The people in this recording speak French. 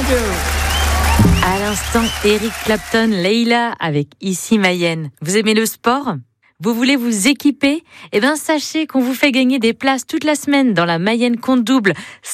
Radio. À l'instant, Eric Clapton, Leila avec Ici Mayenne. Vous aimez le sport ? Vous voulez vous équiper ? Eh bien, sachez qu'on vous fait gagner des places toute la semaine dans la Mayenne Compte Double.